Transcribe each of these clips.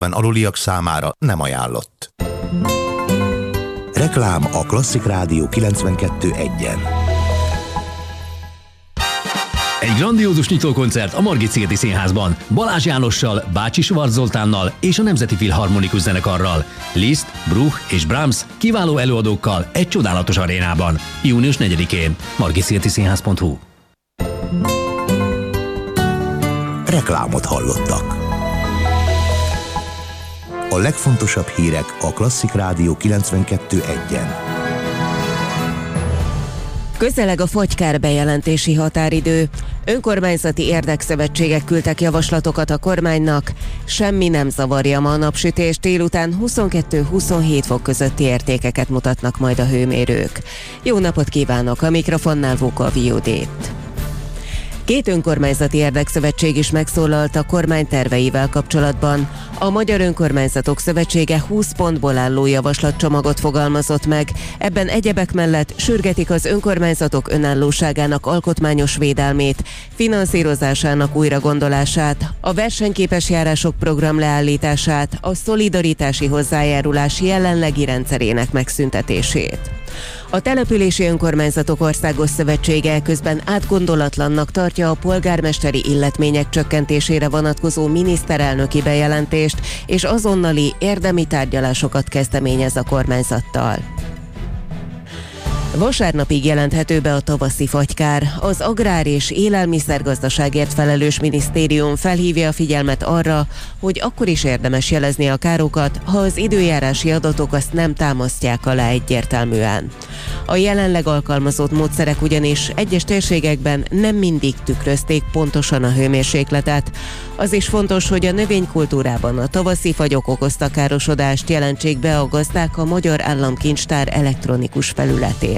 aluliak számára nem ajánlott. Reklám a Klasszik Rádió 92.1-en. Egy grandiózus nyitókoncert a Margit-szigeti Színházban, Balázs Jánossal, Bácsi Schwarz Zoltánnal és a Nemzeti Filharmonikus Zenekarral. Liszt, Bruch és Brahms kiváló előadókkal egy csodálatos arénában. Június 4-én. margitszigetisihnaz.hu. Reklámot hallottak. A legfontosabb hírek a Klasszik Rádió 92.1-en. Közeleg a fogykár bejelentési határidő. Önkormányzati érdekszövetségek küldtek javaslatokat a kormánynak. Semmi nem zavarja ma a napsütés, délután 22-27 fok közötti értékeket mutatnak majd a hőmérők. Jó napot kívánok, a mikrofonnál Vóka Viudét. 2 önkormányzati érdekszövetség is megszólalt a kormány terveivel kapcsolatban. A Magyar Önkormányzatok Szövetsége 20 pontból álló javaslatcsomagot fogalmazott meg. Ebben egyebek mellett sürgetik az önkormányzatok önállóságának alkotmányos védelmét, finanszírozásának újragondolását, a versenyképes járások program leállítását, a szolidaritási hozzájárulás jelenlegi rendszerének megszüntetését. A Települési Önkormányzatok Országos Szövetsége közben átgondolatlannak tartja a polgármesteri illetmények csökkentésére vonatkozó miniszterelnöki bejelentést, és azonnali érdemi tárgyalásokat kezdeményez a kormányzattal. Vasárnapig jelenthető be a tavaszi fogykár. Az Agrár- és Élelmiszergazdaságért felelős minisztérium felhívja a figyelmet arra, hogy akkor is érdemes jelezni a károkat, ha az időjárási adatok azt nem támasztják alá egyértelműen. A jelenleg alkalmazott módszerek ugyanis egyes térségekben nem mindig tükrözték pontosan a hőmérsékletet. Az is fontos, hogy a növénykultúrában a tavaszi fagyok okozta károsodást jelentsék be a gazdák a Magyar Államkincstár elektronikus felületén.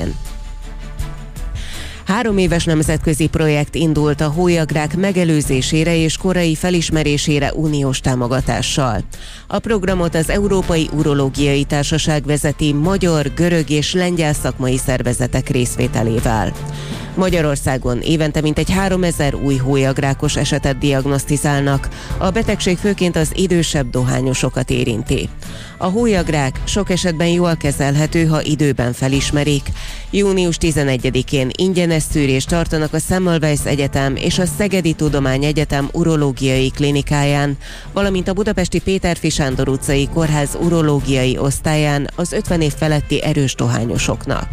3 éves nemzetközi projekt indult a hólyagrák megelőzésére és korai felismerésére uniós támogatással. A programot az Európai Urológiai Társaság vezeti magyar, görög és lengyel szakmai szervezetek részvételével. Magyarországon évente mintegy 3000 új hólyagrákos esetet diagnosztizálnak. A betegség főként az idősebb dohányosokat érinti. A hólyagrák sok esetben jól kezelhető, ha időben felismerik. Június 11-én ingyenes szűrést tartanak a Semmelweis Egyetem és a Szegedi Tudományegyetem urológiai klinikáján, valamint a budapesti Péterfi Sándor utcai kórház urológiai osztályán az 50 év feletti erős dohányosoknak.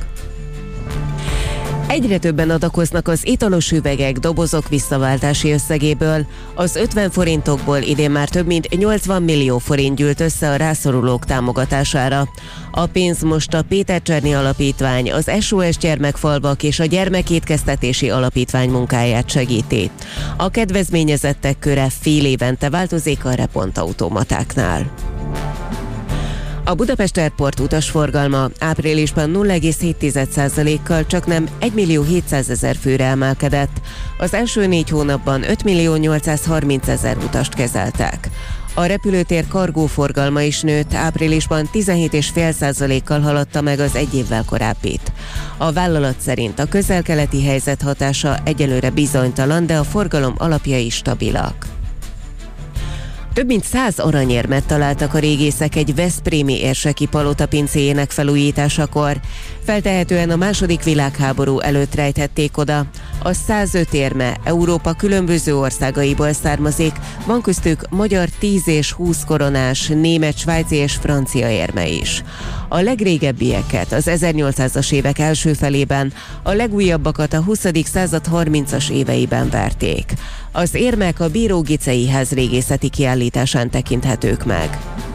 Egyre többen adakoznak az italos üvegek, dobozok visszaváltási összegéből. Az 50 forintokból idén már több mint 80 millió forint gyűlt össze a rászorulók támogatására. A pénz most a Péter Czerny Alapítvány, az SOS Gyermekfalvak és a Gyermekétkeztetési Alapítvány munkáját segíti. A kedvezményezettek köre fél évente változik a repontautomatáknál. A Budapest Airport utasforgalma áprilisban 0,7%-kal csaknem 1.700.000 főre emelkedett. Az első 4 hónapban 5.830.000 utast kezeltek. A repülőtér kargóforgalma is nőtt, áprilisban 17,5%-kal haladta meg az egy évvel korábbit. A vállalat szerint a közel-keleti helyzet hatása egyelőre bizonytalan, de a forgalom alapjai stabilak. Több mint 100 aranyérmet találtak a régészek egy veszprémi érseki palota pincéjének felújításakor. Feltehetően a II. Világháború előtt rejthették oda. A 105 érme Európa különböző országaiból származik, van köztük magyar 10 és 20 koronás, német, svájci és francia érme is. A legrégebbieket az 1800-as évek első felében, a legújabbakat a 20. század 30-as éveiben verték. Az érmek a Bíró-Gicei ház régészeti kiállításán tekinthetők meg.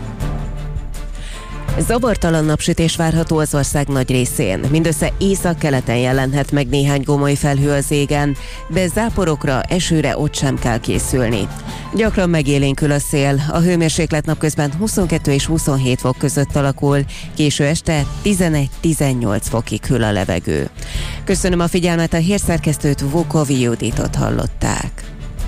Zavartalan napsütés várható az ország nagy részén. Mindössze északkeleten jelenhet meg néhány gomoly felhő az égen, de záporokra, esőre ott sem kell készülni. Gyakran megélénkül a szél, a hőmérséklet napközben 22 és 27 fok között alakul, késő este 11-18 fokig hűl a levegő. Köszönöm a figyelmet, a hírszerkesztőt, Vóka Viuditot hallották.